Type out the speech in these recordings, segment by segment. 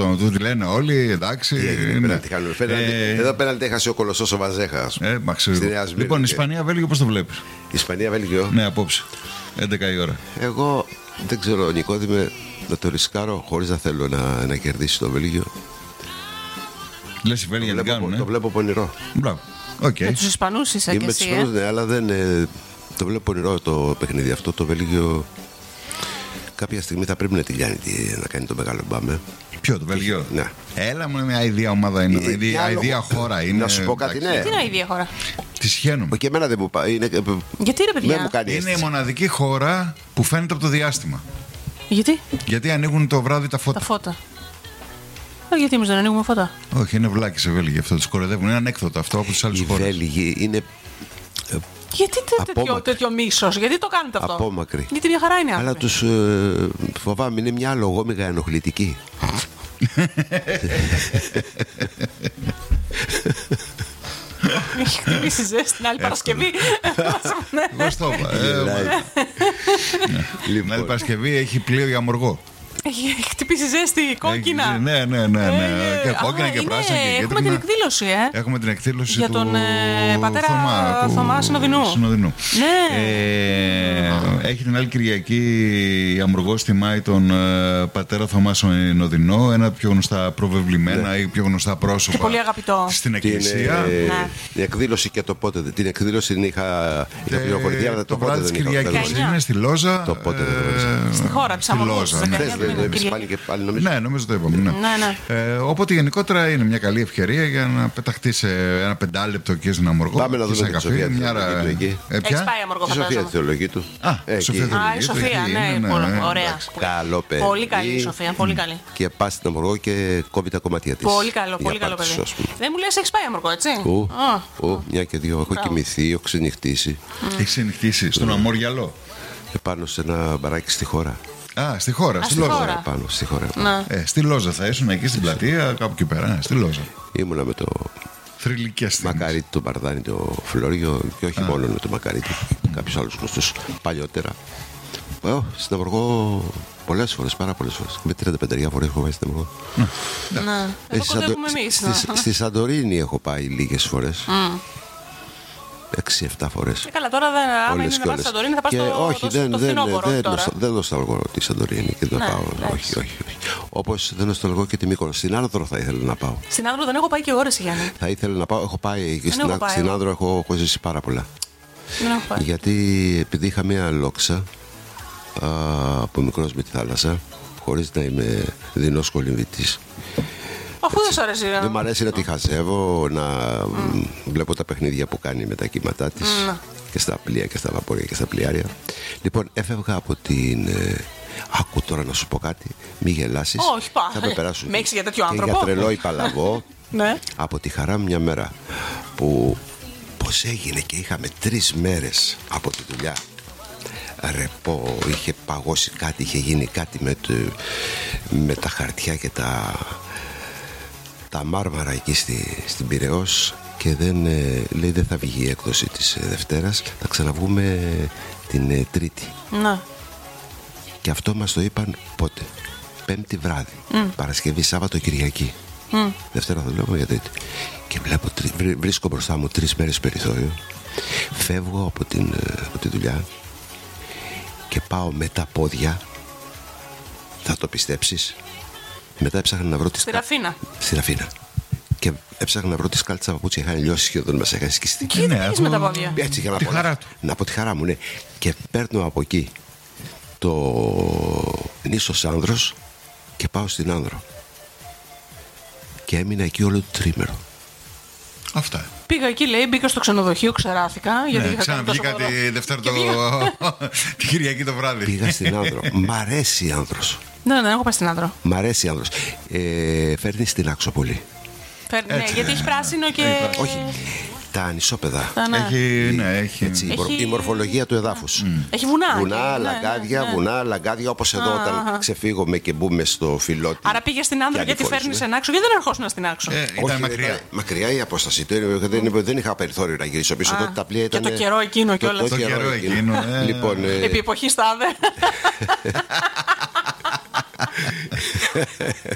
Του λένε όλοι, εντάξει. Εδώ πέναλτι έχασε ο Κολοσσός ο Βαζέχα. Λοιπόν, Ισπανία-Βέλγιο, πώς το βλέπεις? Ισπανία-Βέλγιο. Ναι, απόψε. 11 η ώρα. Εγώ δεν ξέρω, Νικόδημε, να το ρισκάρω χωρίς να θέλω να κερδίσει το Βέλγιο. Λες οι Βέλγοι δεν κάνουν. Το βλέπω πονηρό. Μπράβο. Okay. Με τους Ισπανούς είσαι και εσύ. Ναι, αλλά δεν. Το βλέπω πονηρό το παιχνίδι αυτό. Το Βέλγιο κάποια στιγμή θα πρέπει να τη λιάνει, να κάνει το μεγάλο μπάμε. Ποιο, το Βέλγιο? Ναι. Έλα μου, μια αηδία ομάδα είναι. Αηδία χώρα είναι. Να σου πω κάτι, ναι. Τι είναι αηδία χώρα? Τη σχένομαι. Και εμένα δεν μου πάει. Γιατί ρε παιδιά? Είναι η μοναδική χώρα που φαίνεται από το διάστημα. Γιατί ανοίγουν το βράδυ τα φώτα. Τα φώτα. Γιατί εμείς δεν ανοίγουμε φώτα? Όχι, είναι βλάκι σε Βέλγοι αυτό. Τους κοροϊδεύουν. Είναι ανέκδοτο αυτό από τις άλλες χώρες. Οι Βέλγοι είναι. Γιατί τέτοιο μίσος, γιατί το κάνετε αυτό? Απόμακροι. Γιατί μια χαρά είναι άνθρωποι. Αλλά τους φοβάμαι, είναι μια λογόμηγα ενοχλητική. Έχει χτυπήσει ζέστη την άλλη Παρασκευή. Εγώ στο είπα. Την άλλη Παρασκευή έχει πλοίο για αμοργό. Έχει χτυπήσει ζέστη κόκκινα. Ναι. Και κόκκινα και πράσινα και κίτρινα. Έχουμε την εκδήλωση, Έχουμε την εκδήλωση για τον πατέρα Θωμά Συνοδεινού. Ναι. Έχει την άλλη Κυριακή η Αμοργός τιμάει τον πατέρα Θωμά Συνοδεινό, ένα πιο γνωστά προβεβλημένα ή πιο γνωστά πρόσωπα. Και πολύ αγαπητό στην εκκλησία. Η εκδήλωση και το πότε. Την εκδήλωση την είχα πληροφορηθεί, αλλά το πότε δεν είχα. Είναι στη Λόζα. Το πότε δεν γνώρισα. Στη χώρα της Αμοργός. Ναι, νομίζω το είπαμε. Οπότε γενικότερα είναι μια καλή ευκαιρία για να πεταχτεί σε ένα 5 λεπτό εκεί στην Αμοργό. Πάμε να δούμε τη Σοφία τη Θεολογική. Έχεις πάει Αμοργό? Τη Σοφία τη Θεολογική του. Η Σοφία, ναι, ωραία. Καλό παιδί. Πολύ καλή η Σοφία, πολύ καλή. Και πα στην Αμοργό και κόβει τα κομμάτια τη. Πολύ καλό παιδί. Δεν μου λες έχεις πάει Αμοργό, έτσι? Μια και δύο. Έχω κοιμηθεί, έχω ξενυχτήσει. Έχει ξενυχτήσει στον Αμόριαλο? Πάνω σε ένα μπαράκι στη χώρα. Στη χώρα, στη Λόζα. Πάνω, στη χώρα. Στη Λόζα θα ήσουν εκεί στην πλατεία, κάπου εκεί πέρα, στη Λόζα. Ήμουνα με το Μακαρίτη, το Μπαρδάνη, το Φλόριο και όχι μόνο με το Μακαρίτη, κάποιους άλλους γνωστούς παλιότερα. Στην Αμοργό πολλές φορές, πάρα πολλές φορές. Με 35 φορές έχω πάει στην Αμοργό. Εδώ κοντεύουμε εμείς. Στη Σαντορίνη έχω πάει λίγες φορές. 6-7 φορές. Καλά, τώρα άμα είναι να πας στη Σαντορίνη θα πας στο φθινόπωρο. Δεν νοσταλγώ τη Σαντορίνη και δεν πάω. Όχι. Όπως δεν νοσταλγώ και τη Μύκονο. Στην Άνδρο θα ήθελα να πάω. Στην Άνδρο δεν έχω πάει και εγώ, ρε Γιάννη. Θα ήθελα να πάω. Έχω πάει και στην Άνδρο, έχω ζήσει πάρα πολλά. Γιατί επειδή είχα μια λόξα από μικρός με τη θάλασσα, χωρίς να είμαι δεινός κολυμβητής. Αφού δεν σου αρέσει. Δεν μου αρέσει να τη χαζεύω, να βλέπω τα παιχνίδια που κάνει με τα κύματά της και στα πλοία και στα βαπόρια και στα πλοιάρια. Λοιπόν, έφευγα από την. Άκου τώρα να σου πω κάτι, μη γελάσεις. Όχι, πά. Θα με περάσουν. Με έχεις για τέτοιο άνθρωπο. Και για τρελό υπαλαβό. Από τη χαρά μια μέρα που. Πώς έγινε και είχαμε 3 μέρες από τη δουλειά. Ρεπό, είχε παγώσει κάτι, είχε γίνει κάτι με τα χαρτιά και τα μάρμαρα εκεί στην Πειραιώς και λέει δεν θα βγει η έκδοση της Δευτέρας, θα ξαναβγούμε την Τρίτη. Και αυτό μας το είπαν πότε? Πέμπτη βράδυ, Παρασκευή, Σάββατο, Κυριακή. Δευτέρα δουλεύω για Τρίτη. Και βρίσκω μπροστά μου 3 μέρες περιθώριο. Φεύγω από τη δουλειά και πάω με τα πόδια. Θα το πιστέψεις? Μετά έψαχνα να βρω στη Ραφίνα. Και έψαχνα να βρω τις κάλτσες παπούτσια. Είχαν λιώσει σχεδόν, μας είχαν σκιστεί. Και τι με τα πόδια? Έτσι για να πω τη χαρά μου, ναι. Και παίρνω από εκεί το νήσος Άνδρος και πάω στην Άνδρο. Και έμεινα εκεί όλο το τρίμερο. Αυτά. Πήγα εκεί, λέει, μπήκα στο ξενοδοχείο, ξεράθηκα. Ξαναβγήκα τη Δευτέρα τη Κυριακή το βράδυ. Πήγα στην Άνδρο. Μ' αρέσει η Άνδρος. Ναι, δεν έχω πάει στην Άνδρο. Μ' αρέσει η Άνδρος. Φέρνει στην άξο πολύ. Ναι, γιατί έχει πράσινο και. Όχι. Τα ανισόπεδα. Έχει. Έτσι, η μορφολογία του εδάφους. Έχει βουνά. Βουνά, λαγκάδια, όπως εδώ όταν ξεφύγουμε και μπούμε στο Φιλότι. Άρα πήγε στην Άνδρο γιατί φέρνει ένα άξο, γιατί δεν ερχόσουν στην άξο. Ήταν μακριά. Μακριά η απόσταση. Δεν είχα περιθώριο να γυρίσω πίσω. Τότε τα πλοία ήταν. Και το καιρό εκείνο κιόλας. Το καιρό εκείνο. Επί εποχή στάδε.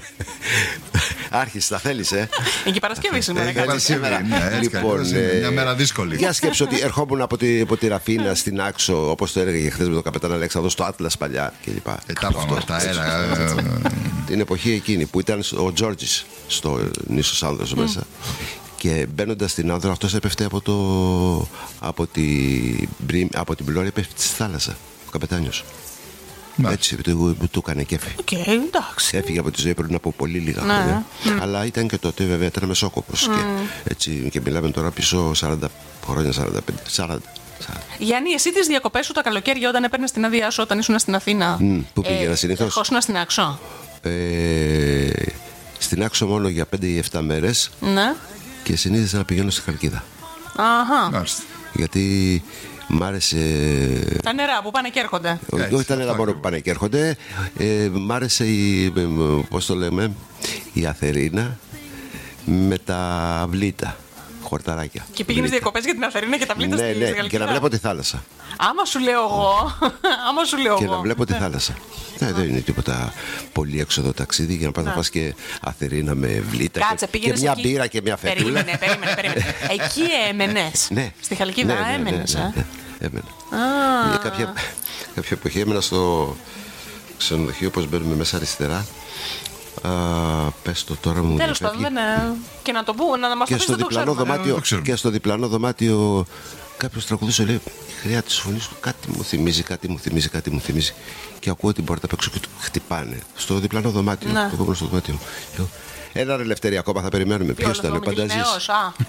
Άρχισε, τα θέλεις, Είναι και Παρασκευή σήμερα. Λοιπόν, μια μέρα δύσκολη. Για σκέψου ότι ερχόμουν από τη Ραφίνα στην Άξο, όπως το έλεγε χθες με τον καπετάν Αλέξανδρο, στο Άτλας παλιά κλπ. Τα πάμε αυτά, την εποχή εκείνη που ήταν ο Τζόρτζης στο νήσος Άνδρος μέσα. Και μπαίνοντας στην Άνδρο, αυτός έπεφτε από την Πλώρη, έπεφτε στη θάλασσα, ο καπετάνιος. Έτσι, του έκανε κέφι. Εντάξει. Έφυγε από τη ζωή πριν από πολύ λίγα χρόνια. Αλλά ήταν και τότε, βέβαια, ήταν μεσόκοπος. Και μιλάμε τώρα πίσω 40 χρόνια, 45, 40. Γιάννη, εσύ τις διακοπές σου τα καλοκαίρια όταν έπαιρνες την άδειά σου όταν ήσουν στην Αθήνα. Πού πήγαινα συνήθως? Ερχόσουν στην Άξο. Στην Άξο μόνο για 5 ή 7 μέρες. Ναι. Και συνήθιζα να πηγαίνω στη Χαλκίδα. Αχα. Γιατί μ' άρεσε. Τα νερά που πάνε και έρχονται. Όχι τα νερά μόνο που πάνε και έρχονται. Μ' άρεσε πώς το λέμε, η Αθερίνα με τα βλήτα. Χορταράκια. Και πήγαινες διακοπές για την Αθερίνα και τα βλήτα στη Χαλκίδα. Ναι, και να βλέπω τη θάλασσα. Άμα σου λέω εγώ. Και να βλέπω τη θάλασσα. Δεν είναι τίποτα πολύ έξοδο ταξίδι για να πας να φας και Αθερίνα με βλήτα. Κάτσε, και μια μπύρα και μια φετούλα. Περίμενε. Εκεί έμενες. Ναι. Στη Χαλκίδα έμενες. Έμενα. Κάποια εποχή έμενα στο ξενοδοχείο, όπως μπαίνουμε μέσα αριστερά. Πες το τώρα μου. Τέλος πάντων, και να το πούμε, να μας το πεις, δεν το ξέρουμε. Και στο διπλανό δωμάτιο κάποιος τραγουδούσε, λέει, χρειά της φωνής του, κάτι μου θυμίζει. Και ακούω την πόρτα απ' έξω και του χτυπάνε. Στο διπλανό δωμάτιο. Εγώ στο δωμάτιο μου. Ένα ρε Ελευθερία, ακόμα θα περιμένουμε. Ποιος ήταν, Πανταζής?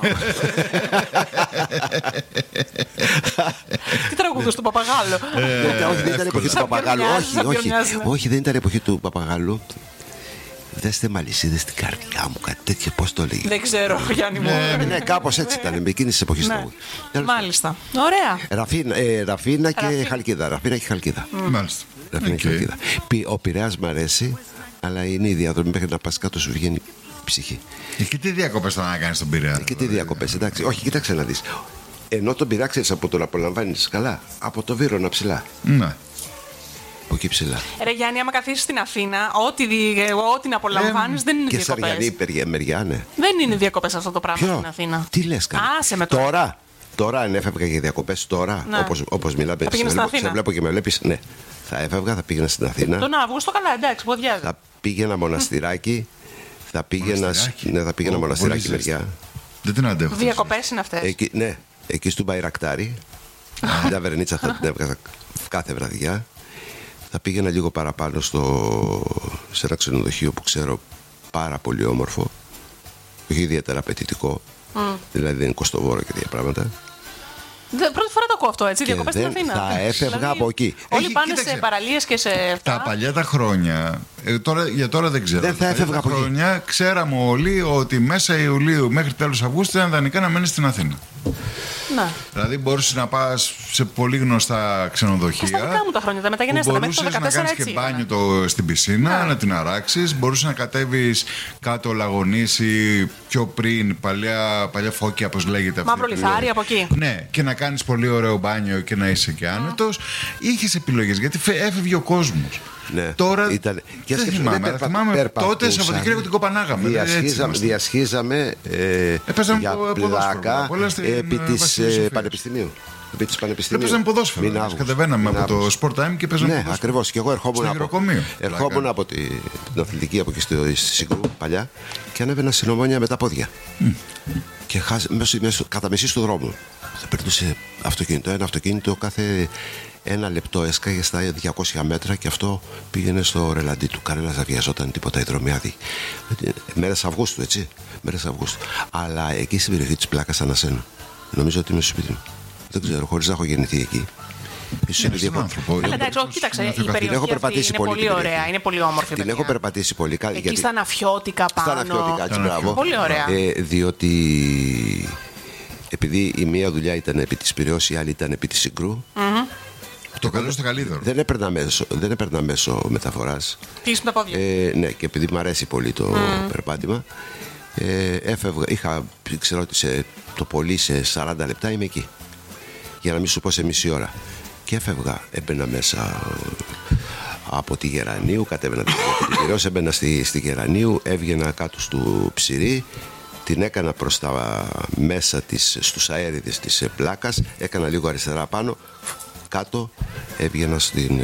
Τι τραγουδούς του Παπαγάλου? Όχι, δεν ήταν εποχή του Παπαγάλου. Όχι, δεν ήταν εποχή του Παπαγάλου. Δέστε με αλυσίδες στην καρδιά μου, κάτι τέτοιο, πώς το λέγει? Δεν ξέρω, Γιάννη μου. Ναι, κάπως έτσι ήταν, με εκείνη τη εποχή. Μάλιστα. Ωραία. Ραφίνα και Χαλκίδα. Μάλιστα. Ο Πειραιάς μ' αρέσει, αλλά είναι η διαδρομή μέχρι να πας κάτω, σου βγαίνει η ψυχή. Και τι διακοπές θα να κάνεις στον Πειραιά? Και τι διακοπές, εντάξει. Όχι, κοίταξε να δεις. Ενώ τον Πειραιά ξέρεις από το να απολαμβάνεις καλά, από το Βύρωνα ψηλά. Ναι. Από εκεί ψηλά. Ρε Γιάννη, άμα καθίσεις στην Αθήνα, ό,τι να απολαμβάνεις δεν είναι διακοπές. Και Σαριανή μεριά, ναι. Δεν είναι διακοπές αυτό το πράγμα στην Αθήνα. Τι λες, καλά? Τώρα αν έφευγα για διακοπές τώρα, όπως μιλάμε, σε βλέπω και με βλέπεις, ναι. Θα έφευγα, θα πήγαινα στην Αθήνα. Τον Αύγουστο, καλά, εντάξει, ποδιάζει. Θα πήγαινα μοναστηράκι. Θα πήγαινα μοναστηράκι μεριά. Δεν την αντέχω. Διακοπές είναι αυτές. Ναι, εκεί στο Μπαϊρακτάρι. Μια βερνίτσα θα την έβγαζα κάθε βραδιά. Θα πήγαινα λίγο παραπάνω σε ένα ξενοδοχείο που ξέρω πάρα πολύ όμορφο. Όχι ιδιαίτερα απαιτητικό. Δηλαδή δεν είναι κοστοβόρο και τέτοια πράγματα. Πρώτη φορά το ακούω αυτό, έτσι, διακοπές στην Αθήνα. Θα έφευγα από εκεί. Όλοι πάνε σε παραλίες και σε. Τα παλιά τα χρόνια, για τώρα δεν ξέρω. Δεν θα έφευγα από εκεί. Χρόνια ξέραμε όλοι ότι μέσα Ιουλίου μέχρι τέλος Αυγούστου ήταν ιδανικά να μένεις στην Αθήνα. Να. Δηλαδή μπορούσες να πας σε πολύ γνωστά ξενοδοχεία. Στα δικά μου τα χρόνια, τα μεταγενέστερα μέχρι το 2014. Μπορούσες να κάνεις και μπάνιο στην πισίνα, να την αράξεις. Μπορούσες να κατέβεις κάτω Λαγονήσι, πιο πριν, παλιά Φώκια, όπως λέγεται. Μαύρο Λιθάρι, από εκεί. Ναι, και να κάνεις πολύ ωραίο μπάνιο και να είσαι και άνετος. Είχες επιλογές γιατί έφευγε ο κόσμος. Ναι, τώρα ήταν. Δεν θυμάμαι τότε Σαββατοκύριακο την κοπανάγαμε. Διασχίζαμε για πλάκα επί της Πανεπιστημίου. Παίζαμε ποδόσφαιρο. Κατεβαίναμε από το Sport Time και παίζαμε. Ναι, ακριβώς. Και εγώ ερχόμουν από την αθλητική από εκεί στη Συγκρού παλιά και ανέβαινα στην Ομόνια με τα πόδια. Και κατά μισή του δρόμου θα περνούσε ένα αυτοκίνητο κάθε ένα λεπτό, έσκαγε στα 200 μέτρα και αυτό πήγαινε στο ρελαντί του. Κανένας δεν βιαζόταν τίποτα, η δρομή άδεια. Μέρες Αυγούστου, έτσι. Αλλά εκεί στην περιοχή της Πλάκας ανασένω. Νομίζω ότι είμαι στο σπίτι μου. Δεν ξέρω, χωρίς να έχω γεννηθεί εκεί. Εντάξει, κοίταξε, η περιοχή αυτή είναι πολύ ωραία, είναι πολύ όμορφη. Την έχω περπατήσει πολύ. Εκεί στα Ναφιώτικα πάνω. Στα Ναφιώτικα, έτσι, μπράβο. Πολύ ωραία. Διότι επειδή η μία δουλειά ήταν επί της Πειραιώς, η άλλη ήταν επί της Συγκρού. Το καλό στο καλύτερο. Δεν έπαιρνα μέσω μεταφοράς. Κλείσουν τα πόδια. Ναι, και επειδή μου αρέσει πολύ το περπάτημα, έφευγα. Ξέρω ότι το πολύ σε 40 λεπτά είμαι εκεί. Για να μην σου πω σε μισή ώρα. Και έφευγα, έμπαινα μέσα από τη Γερανίου, κατέβαινα την Πειραιώς, έμπαινα στη Γερανίου, έβγαινα κάτω στο Ψηρή, την έκανα προς τα μέσα στους αέριδες της Πλάκας, έκανα λίγο αριστερά πάνω, κάτω έβγαινα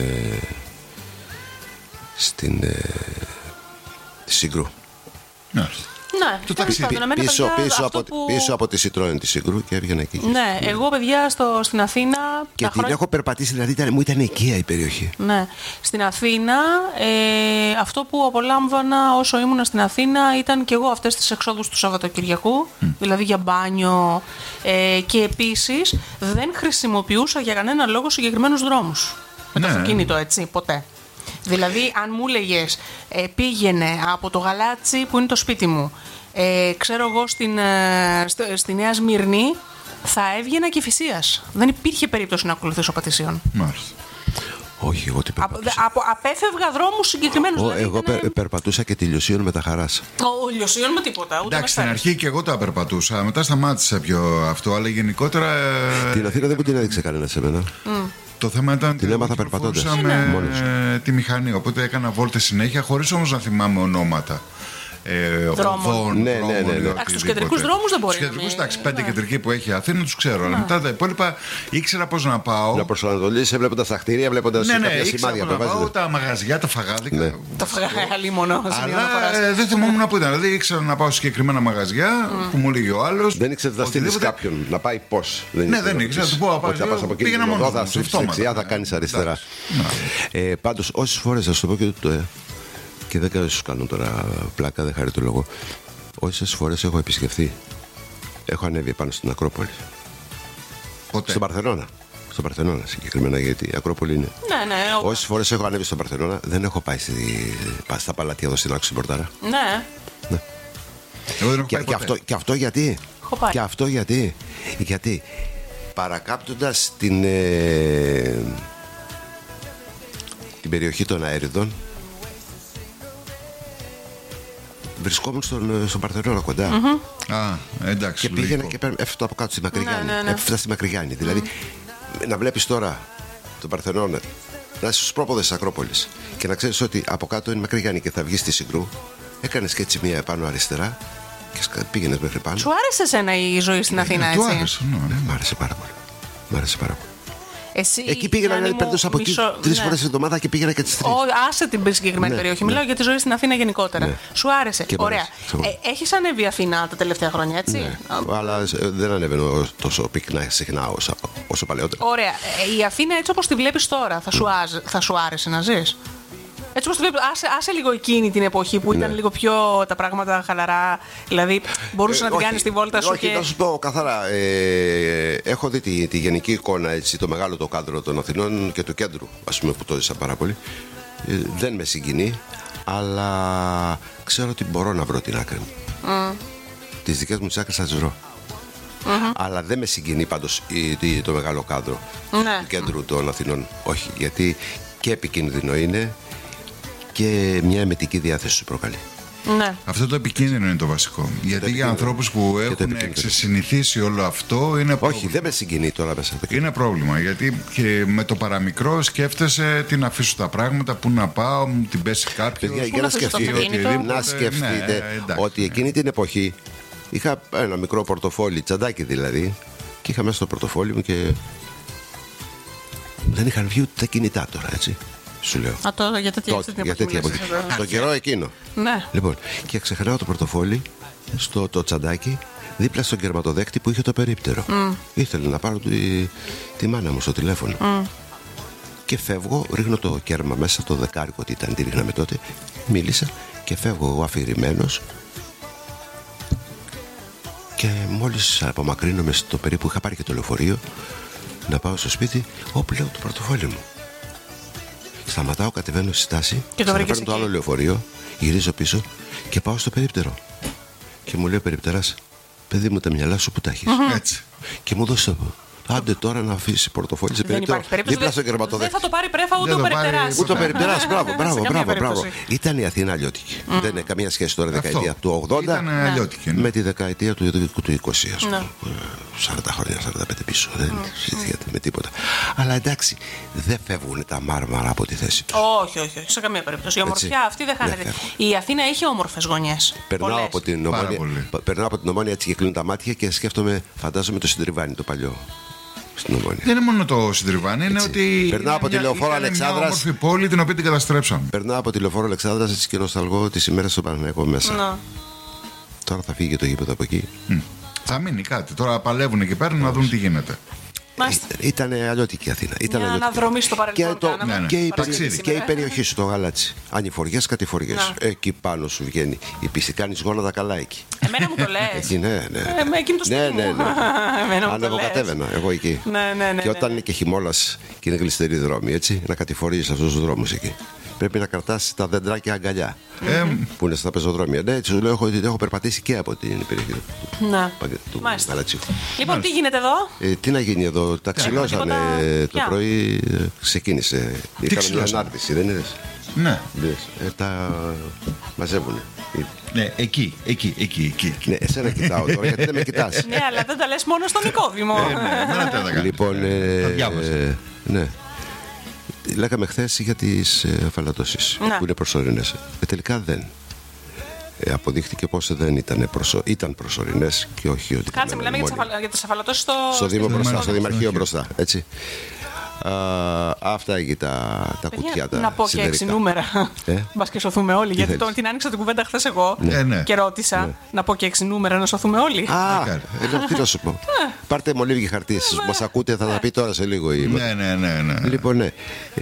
στην Σύγκρου. Ναι, το ταξί πίσω από τη Citroën τη Σύγκρου και έβγαινα εκεί. Ναι, εγώ παιδιά στην Αθήνα. Και την έχω περπατήσει, δηλαδή μου ήταν οικία η περιοχή. Ναι. Στην Αθήνα, αυτό που απολάμβανα όσο ήμουνα στην Αθήνα ήταν και εγώ αυτές τις εξόδους του Σαββατοκυριακού, δηλαδή για μπάνιο. Και επίσης δεν χρησιμοποιούσα για κανένα λόγο συγκεκριμένους δρόμους. Με το αυτοκίνητο, έτσι, ποτέ. Δηλαδή, αν μου έλεγες πήγαινε από το Γαλάτσι που είναι το σπίτι μου, ξέρω εγώ στη Νέα Σμύρνη, θα έβγαινα Κηφισίας. Δεν υπήρχε περίπτωση να ακολουθήσω Πατησίων. Μάλιστα. Όχι, εγώ τι περπατούσα. Απέφευγα δρόμους συγκεκριμένους. Δηλαδή, εγώ περπατούσα και τη Λιωσίων με τα Χαράς. Ο Λιωσίων με τίποτα. Εντάξει, στην αρχή και εγώ τα περπατούσα. Μετά σταμάτησα πιο αυτό, αλλά γενικότερα. Την Αθήνα δεν μου την έδειξε κανένα σε μένα. Το θέμα ήταν ότι έμαθα περπατώντας με τη μηχανή. Οπότε έκανα βόλτες συνέχεια, χωρίς όμως να θυμάμαι ονόματα. Δρόμων. Ναι. Στους κεντρικούς δρόμους δεν μπορεί. Στους κεντρικούς, εντάξει, 5 κεντρικοί που έχει η Αθήνα τους ξέρω. Αλλά μετά τα υπόλοιπα ήξερα πώς να πάω. Να προσανατολίσεις βλέποντας τα κτίρια, βλέποντας κάποια σημάδια που βάζουν. Τα μαγαζιά, τα φαγάδικα. Τα φαγάδικα μόνο. Αλλά δεν θυμόμουν που ήταν. Δηλαδή ήξερα να πάω σε συγκεκριμένα μαγαζιά που μου έλεγε ο άλλος. Δεν ήξερε να στείλεις κάποιον να πάει πώς. Ναι, δεν ήξερα. Του πω θα πας από εκεί. Θα στρίψεις δεξιά, θα κάνεις αριστερά. Πάντως, όσες φορές θα σου το πω και δεν σου κάνω τώρα πλάκα, δεν χαρεί το λόγο. Όσες φορές έχω επισκεφθεί, έχω ανέβει πάνω στην Ακρόπολη. Ποτέ. Στον Παρθενώνα. Στον Παρθενώνα συγκεκριμένα, γιατί η Ακρόπολη είναι. Ναι. Όσες φορές έχω ανέβει στον Παρθενώνα, δεν έχω πάει στα παλάτια εδώ στην άκρη στην Πορτάρα. Ναι. Εγώ δεν έχω πάει ποτέ. Και αυτό γιατί. Και αυτό γιατί. Γιατί παρακάπτοντας την περιοχή των αέριδων, βρισκόμουν στον Παρθενώνα κοντά. Εντάξει. Και πήγαινα και έφτανα από κάτω στη Μακρυγιάννη. Έφτανα στη Μακρυγιάννη. Δηλαδή, να βλέπεις τώρα τον Παρθενώνα, να είσαι στους πρόποδες της Ακρόπολης και να ξέρεις ότι από κάτω είναι Μακρυγιάννη και θα βγεις στη Συγκρού, έκανες και έτσι μία επάνω αριστερά και πήγαινες μέχρι πάνω. Σου άρεσε εσένα η ζωή στην Αθήνα, έτσι? Μ' άρεσε πάρα πολύ. Εσύ, εκεί πήγαινα να περνούσα από εκεί 3 φορές την εβδομάδα και πήγαινα και τις 3. Άσε την συγκεκριμένη περιοχή. Μιλάω για τη ζωή στην Αθήνα γενικότερα. Σου άρεσε. Ωραία. Έχεις ανέβει Αθήνα τα τελευταία χρόνια, έτσι? Ναι. Αλλά δεν ανέβαινω τόσο πυκνά συχνά όσο παλαιότερα. Ωραία. Η Αθήνα έτσι όπως τη βλέπεις τώρα, θα σου άρεσε να ζεις? Έτσι όπως το βλέπω, άσε λίγο εκείνη την εποχή που ήταν λίγο πιο τα πράγματα χαλαρά. Δηλαδή μπορούσε να την κάνεις τη βόλτα σου. Όχι, να σου πω καθαρά. Έχω δει τη γενική εικόνα, έτσι, το μεγάλο το κάδρο των Αθηνών και του κέντρου, ας πούμε, που το ζήσα πάρα πολύ. Δεν με συγκινεί, αλλά ξέρω ότι μπορώ να βρω την άκρη μου. Τις δικές μου τις άκρες θα τις βρω. Αλλά δεν με συγκινεί πάντως το μεγάλο κάδρο του κέντρου των Αθηνών. Όχι, γιατί και επικίνδυνο είναι και μια εμετική διάθεση σου προκαλεί. Ναι. Αυτό το επικίνδυνο είναι το βασικό. Γιατί για ανθρώπους που έχουν ξεσυνηθίσει όλο αυτό είναι πρόβλημα. Όχι, δεν με συγκινεί τώρα μέσα. Είναι πρόβλημα. Γιατί και με το παραμικρό σκέφτεσαι τι να αφήσω τα πράγματα, πού να πάω, μου την πέσει κάποιο. Για να σκεφτείτε ότι εκείνη την εποχή είχα ένα μικρό πορτοφόλι, τσαντάκι δηλαδή, και είχα μέσα στο πορτοφόλι μου και δεν είχαν βγει ούτε τα κινητά τώρα, έτσι. Σου λέω. Για τέτοια εποχή. Το καιρό εκείνο. Ναι. Λοιπόν, και ξεχνάω το πορτοφόλι το τσαντάκι δίπλα στον κερματοδέκτη που είχε το περίπτερο. Ήθελε να πάρω τη μάνα μου στο τηλέφωνο. Και φεύγω, ρίχνω το κέρμα μέσα, το δεκάρικο τι ήταν, τι ρίχναμε τότε. Μίλησα και φεύγω εγώ αφηρημένος. Και μόλις απομακρύνομαι στο περίπου, είχα πάρει και το λεωφορείο να πάω στο σπίτι, όπου λέω το πορτοφόλι μου. Σταματάω, κατεβαίνω στη στάση, ξαναπαίρνω το άλλο λεωφορείο, γυρίζω πίσω και πάω στο περίπτερο. Και μου λέει ο περιπτεράς, παιδί μου, τα μυαλά σου που τα έχεις? Έτσι. Και μου δώσε Άντε τώρα να αφήσει πορτοφόλι σε περίπτωση. Δίπλα στο κερματοδέκτη. Δεν θα το πάρει πρέφα ούτε ο περιπτεράς. Ούτε ο περιπτεράς. Μπράβο. Ήταν η Αθήνα αλλιώτικη. Δεν είναι καμία σχέση τώρα δεκαετία του 80 με τη δεκαετία του 20, 40 χρόνια, 45 πίσω. Δεν συζητιέται με τίποτα. Αλλά εντάξει, δεν φεύγουν τα μάρμαρα από τη θέση του. Όχι, σε καμία περίπτωση. Η ομορφιά αυτή δεν χάνεται. Η Αθήνα έχει όμορφες γωνιές. Περνάω από την Ομόνια έτσι και κλείνουν τα μάτια και σκέφτομαι, φαντάζομαι το Συντριβάνι το παλιό. Δεν είναι μόνο το Συντριβάνι, είναι ότι. Περνάω από τη Λεωφόρο Αλεξάνδρας. Μια όμορφη πόλη την οποία την καταστρέψαμε. Περνάω από τη Λεωφόρο Αλεξάνδρας έτσι και νοσταλγώ τις ημέρες στο Παναθηναϊκό μέσα. Τώρα θα φύγει το γήπεδο από εκεί. Θα μείνει κάτι. Τώρα παλεύουν εκεί πέρα να δουν τι γίνεται. Ήταν αλλιώτικη η Αθήνα. Μια αναδρομή στο παρελθόν. Και η περιοχή σου, το Γαλάτσι. Ανηφοριές, κατηφοριές. Εκεί πάνω σου βγαίνει η πίστη. Κάνεις γόνατα καλά εκεί. Εμένα μου το λες. Εκεί, ναι. Εκείνο το σπίτι μου. Ανεβοκατέβαινα εγώ εκεί. Και όταν είναι και χειμώνας και είναι γλιστεροί δρόμοι, έτσι, να κατηφορίζεις αυτούς τους δρόμους εκεί. Πρέπει να κρατάς τα δέντρακια αγκαλιά που είναι στα πεζοδρόμια. Ναι, έτσι σου λέω ότι έχω περπατήσει και από την περιοχή του Γαλατσίου. Λοιπόν, τι γίνεται εδώ? Τι να γίνει εδώ, τα ξυλώσανε το πρωί, ξεκίνησε. Είχαμε μια ανάρτηση, δεν είδες? Ναι. Τα μαζεύουνε. Ναι, εκεί. Ναι, εσένα κοιτάω τώρα, γιατί δεν με κοιτάς? Ναι, αλλά δεν τα λες μόνο στον Νικόδημο. Λοιπόν, ναι. Λέγαμε χθες για τις αφαλατώσεις που είναι προσωρινές. Τελικά δεν. Αποδείχτηκε πως δεν ήταν προσωρινές και όχι ότι. Κάτσε, μιλάμε για τις αφαλατώσεις στο Δήμο μπροστά, στο Δημαρχείο μπροστά. Έτσι. Αυτά εκεί τα κουτιά τα. Να πω και 6 νούμερα. Μπας και σωθούμε όλοι. Γιατί την άνοιξα την κουβέντα χθες εγώ και ρώτησα να πω και 6 νούμερα να σωθούμε όλοι. Τι να σου πω. Πάρτε μολύβι χαρτί. Μας ακούτε, θα τα πει τώρα σε λίγο. Ναι. Λοιπόν, ναι.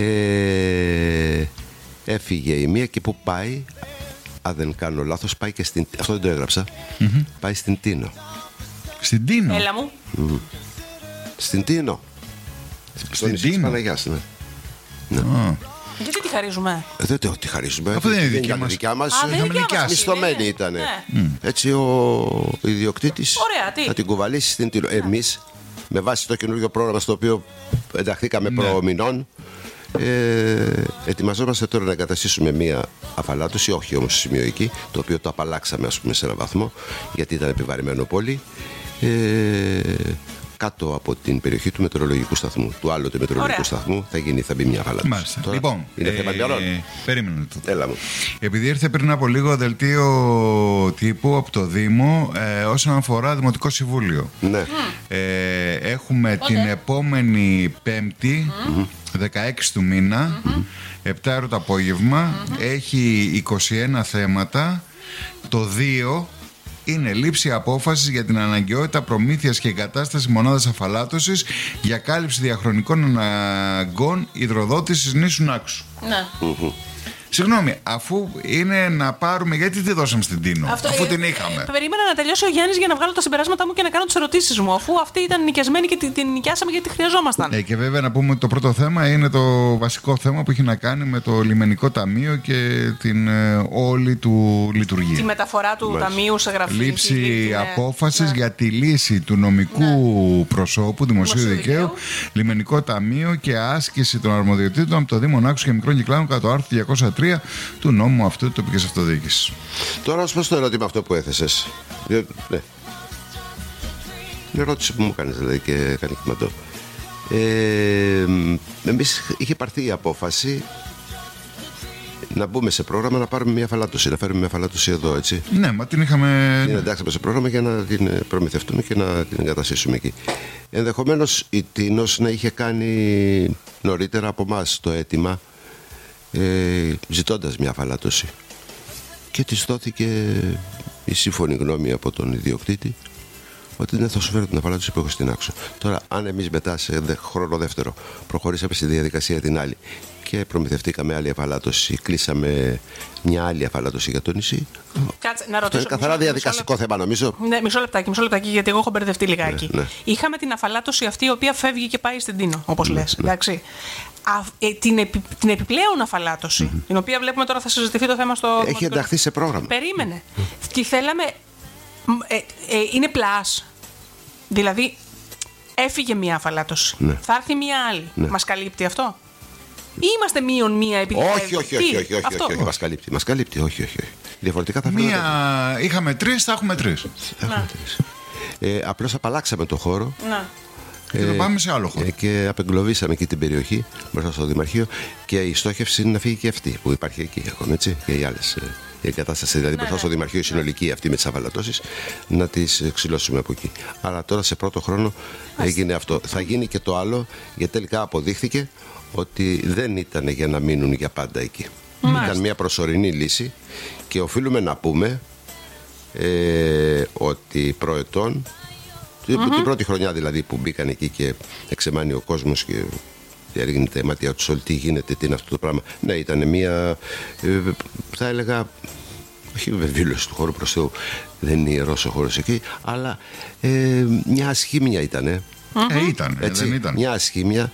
Έφυγε η μία και που πάει, αν δεν κάνω λάθος, πάει και στην. Αυτό δεν το έγραψα. Πάει στην Τίνο. Στην Τίνο. Έλα μου. Στην Τίνο. Στην Τίνο. Παναγιάς, ναι. Γιατί τη χαρίζουμε? Δεν τη χαρίζουμε. Αυτό δεν είναι δικιά μας. Μισθωμένη ήταν. Έτσι ο ιδιοκτήτης θα την κουβαλήσει στην Τίνο. Εμείς, με βάση το καινούργιο πρόγραμμα στο οποίο ενταχθήκαμε προμηνών, ετοιμαζόμαστε τώρα να εγκαταστήσουμε μία αφαλάτωση, όχι όμως σημείο εκεί, το οποίο το απαλλάξαμε, ας πούμε, σε έναν βαθμό, γιατί ήταν επιβαρημένο πολύ. Κάτω από την περιοχή του μετεωρολογικού σταθμού, του άλλοτε μετεωρολογικού σταθμού, θα μπει μια αφαλάτωση. Λοιπόν, είναι θέμα μυαλών. Περίμενε το. Έλα μου. Επειδή ήρθε πριν από λίγο δελτίο τύπου από το Δήμο όσον αφορά Δημοτικό Συμβούλιο. Ναι. Έχουμε την επόμενη Πέμπτη, 16 του μήνα, 7 ώρα το απόγευμα. Έχει 21 θέματα. Το 2 είναι λήψη απόφασης για την αναγκαιότητα προμήθειας και εγκατάσταση μονάδας αφαλάτωσης για κάλυψη διαχρονικών αναγκών υδροδότησης νήσου Νάξου. Ναι. Συγγνώμη, αφού είναι να πάρουμε, γιατί τη δώσαμε στην Τίνο, αφού την είχαμε. Περίμενα να τελειώσει ο Γιάννης για να βγάλω τα συμπεράσματά μου και να κάνω τις ερωτήσεις μου, αφού αυτή ήταν νοικιασμένη και την νοικιάσαμε γιατί τη χρειαζόμασταν. Και βέβαια να πούμε ότι το πρώτο θέμα είναι το βασικό θέμα που έχει να κάνει με το λιμενικό ταμείο και την όλη του λειτουργία. Τη μεταφορά του ταμείου σε γραφή. Λήψη απόφασης για τη λύση του νομικού προσώπου δημοσίου δικαίου, λιμενικό ταμείο και άσκηση των αρμοδιοτήτων από το Δήμο Νάξου και Μικρών Κυκλάδων κατά το άρθρο 203 του νόμου αυτού της τοπικής αυτοδιοίκησης. Τώρα ως προς το ερώτημα αυτό που έθεσες. Ναι. Μια ερώτηση που μου κάνεις δηλαδή και κάνει κυματό. Εμείς είχε πάρθει η απόφαση να μπούμε σε πρόγραμμα να πάρουμε μια αφαλάτωση, να φέρουμε μια αφαλάτωση εδώ, έτσι. Ναι, μα την είχαμε. Την εντάξαμε σε πρόγραμμα για να την προμηθευτούμε και να την εγκαταστήσουμε εκεί. Ενδεχομένως η Τίνος να είχε κάνει νωρίτερα από εμάς το αίτημα, ζητώντας μια αφαλάτωση, και της δόθηκε η σύμφωνη γνώμη από τον ιδιοκτήτη ότι δεν θα σου φέρω την αφαλάτωση που έχω στην Άξο. Τώρα, αν εμείς μετά σε χρόνο δεύτερο προχωρήσαμε στη διαδικασία την άλλη και προμηθευτήκαμε άλλη αφαλάτωση, κλείσαμε μια άλλη αφαλάτωση για το νησί. Κάτσε, να ρωτήσω. Αυτό είναι καθαρά διαδικαστικό θέμα, νομίζω. Ναι, μισό λεπτάκι, γιατί εγώ έχω μπερδευτεί λιγάκι. Ναι. Είχαμε την αφαλάτωση αυτή η οποία φεύγει και πάει στην Τίνο, όπως λες. Εντάξει. Την επιπλέον αφαλάτωση, την οποία βλέπουμε τώρα θα συζητηθεί το θέμα στο. Έχει ενταχθεί σε πρόγραμμα. Περίμενε. Τι θέλαμε. Είναι πλάς. Δηλαδή, Έφυγε μία αφαλάτωση. Ναι. Θα έρθει μία άλλη. Ναι. Μας καλύπτει αυτό? Ή είμαστε μείον μία επειδή. Όχι. Μας καλύπτει. Όχι. Διαφορετικά θα Μία είχαμε 3, θα έχουμε 3. Απλώς απαλλάξαμε το χώρο. Να. Και το πάμε σε άλλο χώρο. Και απεγκλωβίσαμε εκεί την περιοχή μπροστά στο Δημαρχείο. Και η στόχευση είναι να φύγει και αυτή που υπάρχει εκεί ακόμα, έτσι. Και οι άλλες. Η εγκατάσταση δηλαδή μπροστά στο Δημαρχείο, η συνολική αυτή με τις αφαλατώσεις, να τις ξυλώσουμε από εκεί. Αλλά τώρα σε πρώτο χρόνο έγινε αυτό. Θα γίνει και το άλλο, γιατί τελικά αποδείχθηκε ότι δεν ήταν για να μείνουν για πάντα εκεί. Ήταν μια προσωρινή λύση και οφείλουμε να πούμε ότι προετών, την πρώτη χρονιά δηλαδή που μπήκαν εκεί και εξεμάνει ο κόσμος και διαρρήγνει τα μάτια τους όλοι τι γίνεται, τι είναι αυτό το πράγμα. Ναι, ήταν μια, θα έλεγα, όχι βεβήλωση του χώρου, προς Θεού, δεν είναι ιερός ο χώρος εκεί, αλλά μια ασχήμια ήτανε. Δεν ήταν. Μια ασχήμια,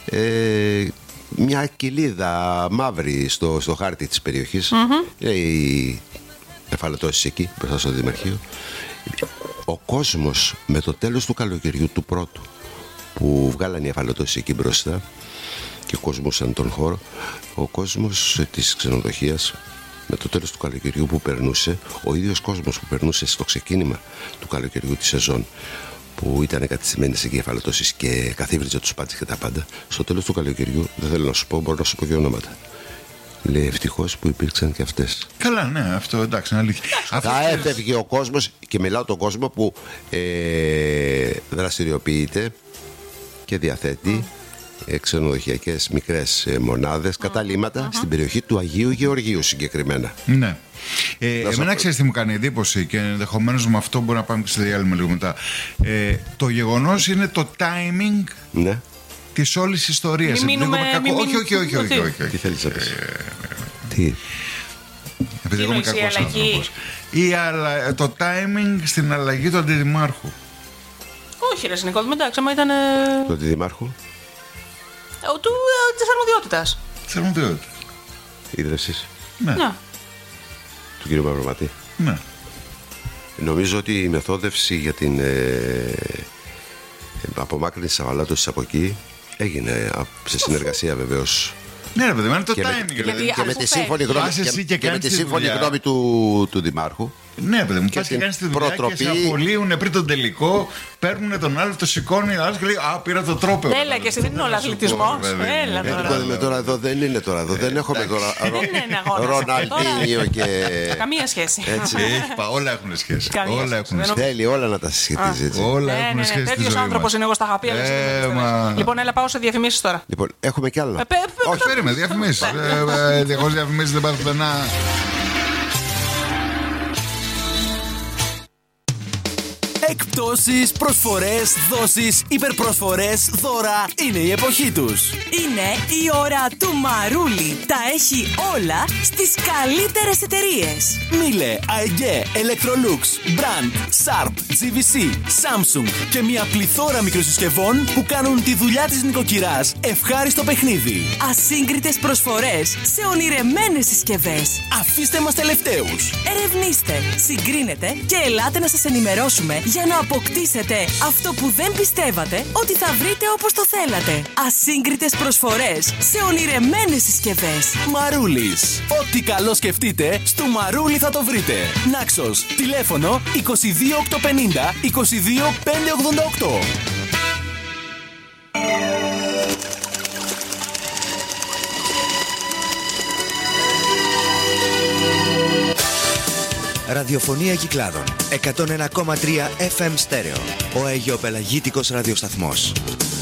μια κοιλίδα μαύρη στο χάρτη της περιοχής. Οι εφαλατώσεις εκεί μπροστά στο Δημαρχείο. Ο κόσμος με το τέλος του καλοκαιριού του πρώτου που βγάλανε οι εφαλατώσεις εκεί μπροστά και κόσμωσαν τον χώρο, ο κόσμος της ξενοδοχείας με το τέλος του καλοκαιριού που περνούσε, ο ίδιος κόσμος που περνούσε στο ξεκίνημα του καλοκαιριού της σεζόν, που ήταν εγκατεστημένες εκεί εφαλατώσεις και καθίβριζε τους πάντες και τα πάντα, στο τέλος του καλοκαιριού, δεν θέλω να σου πω, μπορώ να σου πω και ονόματα. Λέει ευτυχώς που υπήρξαν και αυτές. Καλά, ναι, αυτό εντάξει, είναι αλήθεια. Θα έφευγε ο κόσμος, και μιλάω τον κόσμο που δραστηριοποιείται και διαθέτει ξενοδοχειακές μικρές μονάδες, καταλύματα στην περιοχή του Αγίου Γεωργίου συγκεκριμένα. Ναι. Εμένα ξέρεις τι μου κάνει εντύπωση, και ενδεχομένως με αυτό μπορεί να πάμε και σε διάλειμμα λίγο μετά. Το γεγονός είναι το timing. Ναι. Της όλης ιστορίας. Όχι. Τι θέλεις να πεις? Τι? Επειδή εγώ είμαι κακός άνθρωπος. Το timing στην αλλαγή του αντιδημάρχου. Όχι ρε Νικόλα, εντάξει, άμα ήταν... Του αντιδημάρχου? Της αρμοδιότητας. Της αρμοδιότητας. Ίδρυσης. Ναι. Του κύριου Μαυροματή. Ναι. Νομίζω ότι η μεθόδευση για την απομάκρυνση της αφαλάτωσης από εκεί έγινε σε συνεργασία βεβαίως. Ναι, ρε παιδί, είναι το timing. Και με τη σύμφωνη γνώμη του Δημάρχου. Ναι, παιδί μου, πας και κάνεις τη δουλειά και σε απολύουνε πριν τον τελικό, παίρνουν τον άλλο, το σηκώνει ο άλλος και λέει «Α, πήρα το τρόπαιο». Έλα και εσύ, δεν είναι ο αθλητισμός. Έλα τώρα εδώ δεν είναι τώρα, εδώ δεν έχουμε τώρα Ροναλντίνιο και... Καμία σχέση. Όλα έχουν σχέση. Θέλει όλα να τα συσχετίζει έτσι. Όλα έχουν σχέση. Τέτοιος άνθρωπος είναι, εγώ στα είχα πει. Λοιπόν, έλα πάω σε διαφημίσεις τώρα. Λοιπόν, έχουμε κι άλλα. Όχι, περίμενε, διαφημίσεις. Δεχώς διαφημίσεις δεν πάω πουθενά. Εκπτώσεις, προσφορές, δόσεις, υπερπροσφορές, δώρα, είναι η εποχή τους. Είναι η ώρα του Μαρούλι. Τα έχει όλα στις καλύτερες εταιρείες. Miele, AEG, Electrolux, Brand, Sharp, GVC, Samsung και μια πληθώρα μικροσυσκευών που κάνουν τη δουλειά της νοικοκυράς ευχάριστο παιχνίδι. Ασύγκριτες προσφορές σε ονειρεμένες συσκευές. Αφήστε μας τελευταίους. Ερευνήστε, συγκρίνετε και ελάτε να σας ενημερώσουμε για να αποκτήσετε αυτό που δεν πιστεύατε ότι θα βρείτε όπως το θέλατε. Ασύγκριτες προσφορές σε ονειρεμένες συσκευές. Μαρούλης. Ό,τι καλό σκεφτείτε, στο Μαρούλι θα το βρείτε. Νάξος. Τηλέφωνο 22850 22588. Ραδιοφωνία Κυκλάδων 101,3 FM στέρεο. Ο Αιγιοπελαγίτικος ραδιοσταθμός.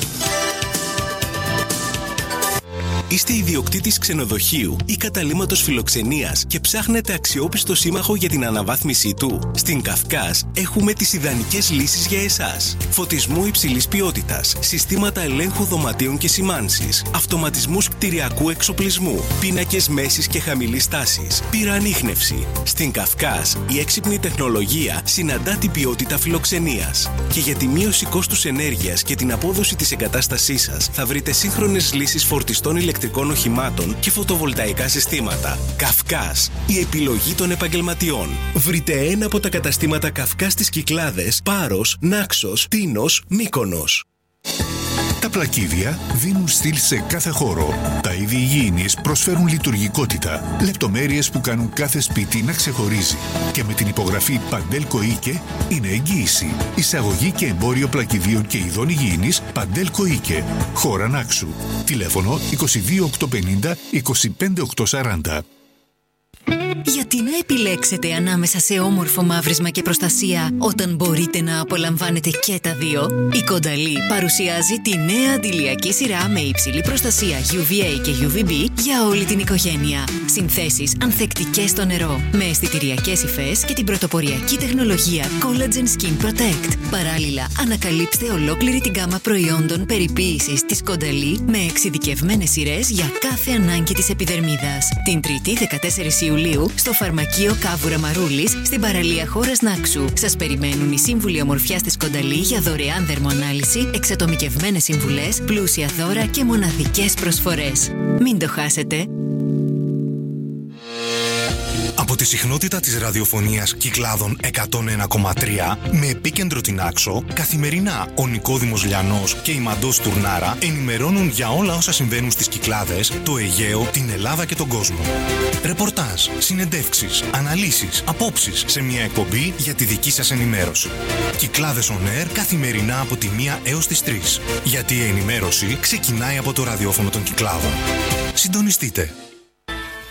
Είστε ιδιοκτήτης ξενοδοχείου ή καταλύματος φιλοξενίας και ψάχνετε αξιόπιστο σύμμαχο για την αναβάθμισή του? Στην Καυκάς έχουμε τις ιδανικές λύσεις για εσάς. Φωτισμού υψηλής ποιότητας, συστήματα ελέγχου δωματίων και σημάνσης, αυτοματισμούς κτηριακού εξοπλισμού, πίνακες μέσης και χαμηλής τάσης, πυροανίχνευση. Στην Καυκάς η έξυπνη τεχνολογία συναντά την ποιότητα φιλοξενίας. Και για τη μείωση κόστους ενέργειας και την απόδοση της εγκατάστασής σας θα βρείτε σύγχρονες λύσεις φορτιστών ηλεκτρικών οχημάτων και φωτοβολταϊκά συστήματα. Καυκάς, η επιλογή των επαγγελματιών. Βρείτε ένα από τα καταστήματα Καυκάς στις Κυκλάδες, Πάρος, Νάξος, Τίνος, Μύκονος. Τα πλακίδια δίνουν στυλ σε κάθε χώρο. Τα είδη υγιεινής προσφέρουν λειτουργικότητα, λεπτομέρειες που κάνουν κάθε σπίτι να ξεχωρίζει. Και με την υπογραφή Παντέλκο Οίκε είναι εγγύηση. Εισαγωγή και εμπόριο πλακιδίων και ειδών υγιεινής Παντέλκο Οίκε. Χώρα Νάξου. Τηλέφωνο 22850 25840. Γιατί να επιλέξετε ανάμεσα σε όμορφο μαύρισμα και προστασία όταν μπορείτε να απολαμβάνετε και τα δύο? Η Κονταλή παρουσιάζει τη νέα αντιλιακή σειρά με υψηλή προστασία UVA και UVB για όλη την οικογένεια. Συνθέσεις ανθεκτικές στο νερό, με αισθητηριακές υφές και την πρωτοποριακή τεχνολογία Collagen Skin Protect. Παράλληλα, ανακαλύψτε ολόκληρη την γκάμα προϊόντων περιποίησης της Κονταλή με εξειδικευμένες σειρές για κάθε ανάγκη της επιδερμίδας. Την Τρίτη 14 Ιουλίου στο Φαρμακείο Κάβουρα Μαρούλης στην παραλία χώρας Νάξου. Σας περιμένουν οι σύμβουλοι ομορφιάς της Κονταλή για δωρεάν δερμοανάλυση, εξατομικευμένες συμβουλές, πλούσια δώρα και μοναδικές προσφορές. Μην το χάσετε! Από τη συχνότητα της ραδιοφωνίας Κυκλάδων 101,3 με επίκεντρο την Άξο, καθημερινά ο Νικόδημος Λιανός και η Μαντός Τουρνάρα ενημερώνουν για όλα όσα συμβαίνουν στις Κυκλάδες, το Αιγαίο, την Ελλάδα και τον κόσμο. Ρεπορτάζ, συνεντεύξεις, αναλύσεις, απόψεις σε μια εκπομπή για τη δική σας ενημέρωση. Κυκλάδες On Air καθημερινά από τη 1 έως τις 3. Γιατί η ενημέρωση ξεκινάει από το ραδιόφωνο των Κυκλάδων. Συντονιστείτε.